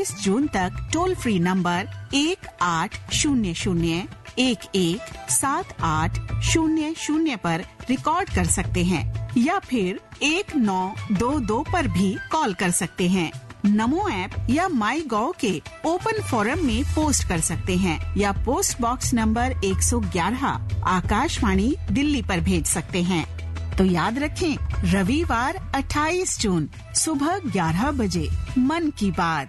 28 जून तक toll free number 1800-117800 पर record कर सकते हैं या फिर 1922 पर भी कॉल कर सकते हैं। नमो ऐप या माई गॉव के ओपन फोरम में पोस्ट कर सकते हैं या post box number 111 Akashvani Delhi पर भेज सकते हैं। तो याद रखें, रविवार 28 जून सुबह 11 बजे मन की बात।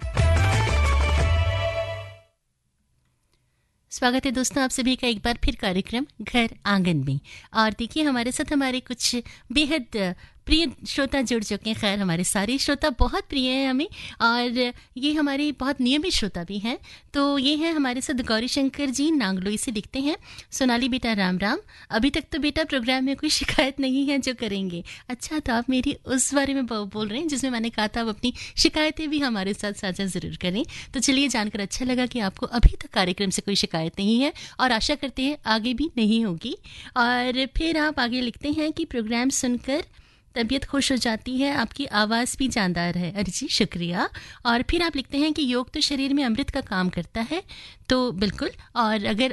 स्वागत है दोस्तों आप सभी का एक बार फिर कार्यक्रम घर आंगन में। और देखिए हमारे साथ हमारे कुछ बेहद प्रिय श्रोता जुड़ चुके हैं। खैर हमारे सारे श्रोता बहुत प्रिय हैं हमें और ये हमारे बहुत नियमित श्रोता भी हैं। तो ये हैं हमारे साथ गौरी शंकर जी नांगलोई से लिखते हैं, सोनाली बेटा राम राम। अभी तक तो बेटा प्रोग्राम में कोई शिकायत नहीं है जो करेंगे। अच्छा, तो आप मेरी उस बारे में बोल रहे हैं जिसमें मैंने कहा था आप अपनी शिकायतें भी हमारे साथ साझा ज़रूर करें। तो चलिए जानकर अच्छा लगा कि आपको अभी तक कार्यक्रम से कोई शिकायत नहीं है और आशा करते हैं आगे भी नहीं होगी। और फिर आप आगे लिखते हैं कि प्रोग्राम सुनकर तबीयत खुश हो जाती है, आपकी आवाज़ भी जानदार है। अरे जी शुक्रिया। और फिर आप लिखते हैं कि योग तो शरीर में अमृत का काम करता है। तो बिल्कुल, और अगर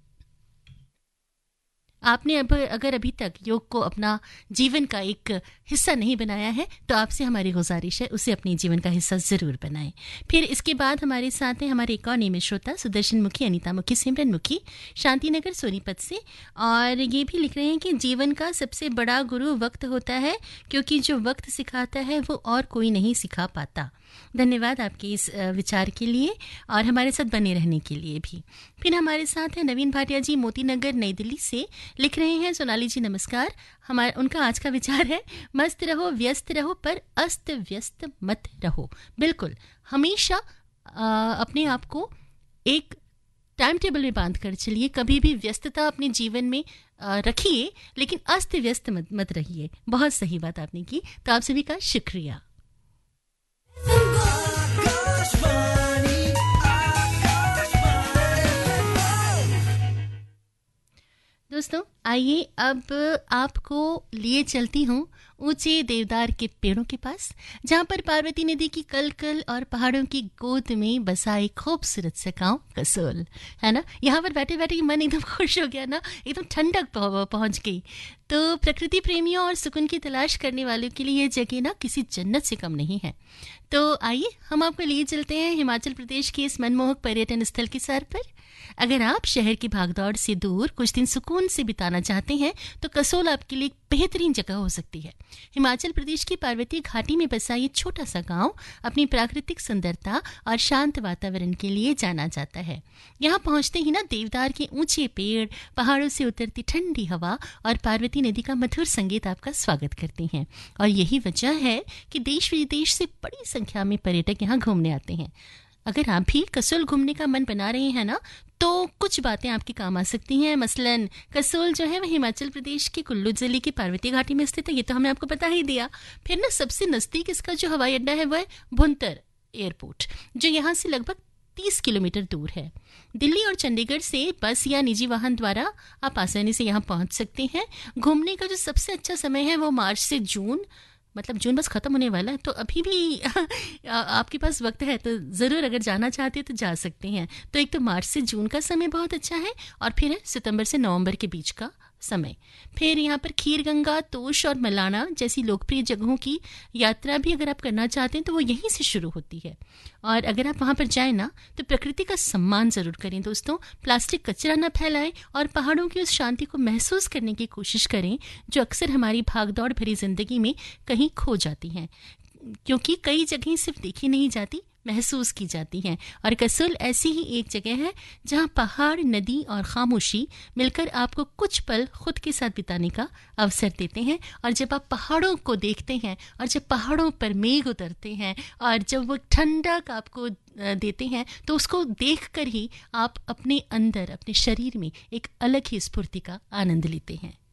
आपने अगर अभी तक योग को अपना जीवन का एक हिस्सा नहीं बनाया है तो आपसे हमारी गुजारिश है उसे अपने जीवन का हिस्सा ज़रूर बनाएं। फिर इसके बाद हमारे साथ हैं हमारे एक और नियमित श्रोता सुदर्शन मुखी, अनीता मुखी, सिमरन मुखी, शांतिनगर सोनीपत से। और ये भी लिख रहे हैं कि जीवन का सबसे बड़ा गुरु वक्त होता है, क्योंकि जो वक्त सिखाता है वो और कोई नहीं सिखा पाता। धन्यवाद आपके इस विचार के लिए और हमारे साथ बने रहने के लिए भी। फिर हमारे साथ हैं नवीन भाटिया जी, मोती नगर नई दिल्ली से लिख रहे हैं, सोनाली जी नमस्कार। उनका आज का विचार है, मस्त रहो व्यस्त रहो पर अस्त व्यस्त मत रहो। बिल्कुल, हमेशा अपने आप को एक टाइम टेबल में बांध कर चलिए, कभी भी व्यस्तता अपने जीवन में रखिए लेकिन अस्त व्यस्त मत रहिए। बहुत सही बात आपने की, तो आप सभी का शुक्रिया। दोस्तों आइए अब आपको लिए चलती हूँ ऊंचे देवदार के पेड़ों के पास, जहाँ पर पार्वती नदी की कलकल और पहाड़ों की गोद में बसा एक खूबसूरत सा गाँव कसोल है ना। यहाँ पर बैठे बैठे मन एकदम खुश हो गया ना, एकदम ठंडक पहुँच गई। तो प्रकृति प्रेमियों और सुकून की तलाश करने वालों के लिए ये जगह ना किसी जन्नत से कम नहीं है। तो आइए हम आपको लिए चलते हैं हिमाचल प्रदेश के इस मनमोहक पर्यटन स्थल की सैर पर। अगर आप शहर की भागदौड़ से दूर कुछ दिन सुकून से बिताना चाहते हैं तो कसोल आपके लिए एक बेहतरीन जगह हो सकती है। हिमाचल प्रदेश की पार्वती घाटी में बसा ये छोटा सा गांव अपनी प्राकृतिक सुंदरता और शांत वातावरण के लिए जाना जाता है। यहाँ पहुंचते ही ना देवदार के ऊंचे पेड़, पहाड़ों से उतरती ठंडी हवा और पार्वती नदी का मधुर संगीत आपका स्वागत करते हैं। और यही वजह है कि देश विदेश से बड़ी संख्या में पर्यटक यहाँ घूमने आते हैं। अगर आप भी कसोल घूमने का मन बना रहे हैं ना, तो कुछ बातें आपके काम आ सकती हैं। मसलन कसोल जो है वह हिमाचल प्रदेश के कुल्लू जिले की पार्वती घाटी में स्थित है, ये तो हमने आपको बता ही दिया। फिर ना सबसे नज़दीक इसका जो हवाई अड्डा है वह है भुंतर एयरपोर्ट, जो यहाँ से लगभग 30 किलोमीटर दूर है। दिल्ली और चंडीगढ़ से बस या निजी वाहन द्वारा आप आसानी से यहाँ पहुँच सकते हैं। घूमने का जो सबसे अच्छा समय है वो मार्च से जून, मतलब जून बस ख़त्म होने वाला है, तो अभी भी आपके पास वक्त है, तो ज़रूर अगर जाना चाहते हैं तो जा सकते हैं। तो एक तो मार्च से जून का समय बहुत अच्छा है और फिर है सितंबर से नवंबर के बीच का समय। फिर यहाँ पर खीरगंगा, तोश और मलाना जैसी लोकप्रिय जगहों की यात्रा भी अगर आप करना चाहते हैं तो वो यहीं से शुरू होती है। और अगर आप वहाँ पर जाएं ना तो प्रकृति का सम्मान ज़रूर करें दोस्तों, प्लास्टिक कचरा ना फैलाएं और पहाड़ों की उस शांति को महसूस करने की कोशिश करें जो अक्सर हमारी भागदौड़ भरी ज़िंदगी में कहीं खो जाती हैं, क्योंकि कई जगहें सिर्फ देखी नहीं जाती, महसूस की जाती हैं। और कसोल ऐसी ही एक जगह है जहां पहाड़, नदी और खामोशी मिलकर आपको कुछ पल खुद के साथ बिताने का अवसर देते हैं। और जब आप पहाड़ों को देखते हैं और जब पहाड़ों पर मेघ उतरते हैं और जब वो ठंडक आपको देते हैं तो उसको देखकर ही आप अपने अंदर, अपने शरीर में एक अलग ही स्फूर्ति का आनंद लेते हैं।